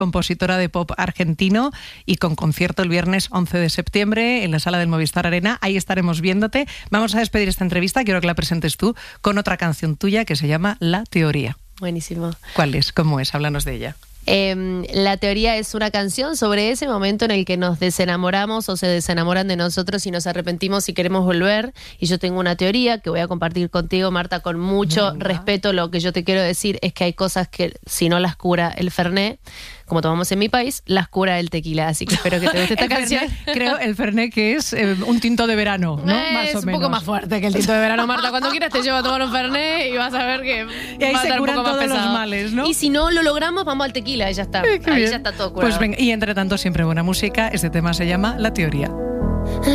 compositora de pop argentino, y con concierto el viernes 11 de septiembre en la sala del Movistar Arena. Ahí estaremos viéndote. Vamos a despedir esta entrevista, quiero que la presentes tú, con otra canción tuya que se llama La Teoría. Buenísimo. ¿Cuál es? ¿Cómo es? Háblanos de ella. La Teoría es una canción sobre ese momento en el que nos desenamoramos o se desenamoran de nosotros y nos arrepentimos y queremos volver. Y yo tengo una teoría que voy a compartir contigo, Marta, con mucho respeto. Lo que yo te quiero decir es que hay cosas que si no las cura el Fernet, como tomamos en mi país, las cura el tequila. Así que espero que te guste esta canción. Creo el Fernet que es un tinto de verano, ¿no? Más o un menos. poco más fuerte que el tinto de verano, Marta. Cuando quieras te llevo a tomar un Fernet y vas a ver que y ahí va a se estar un curan poco más todos pesado. los males, ¿no? Y si no lo logramos, vamos al tequila y ya está. Ahí ya está todo curado. Pues venga, y entre tanto siempre buena música. Este tema se llama La Teoría.